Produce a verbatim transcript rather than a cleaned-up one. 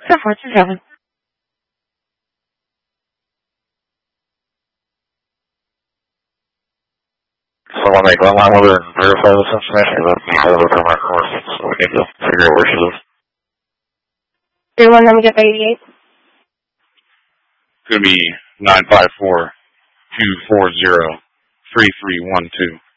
four two seven. So when they go online with her and verify this information, then we have to look on our course, so we need to figure out where she lives. three one, let me get eighty-eight. It's going to be nine five four, two four zero, three three one two.